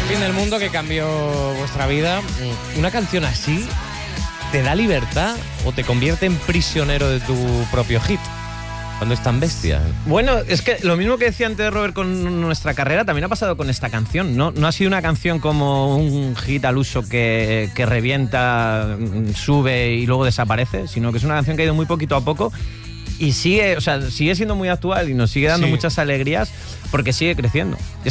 Fin del mundo que cambió vuestra vida. ¿Una canción así te da libertad o te convierte en prisionero de tu propio hit? Cuando es tan bestia. Bueno, es que lo mismo que decía antes Robert con nuestra carrera también ha pasado con esta canción. No ha sido una canción como un hit al uso que revienta, sube y luego desaparece, sino que es una canción que ha ido muy poquito a poco y sigue siendo muy actual y nos sigue dando muchas alegrías porque sigue creciendo.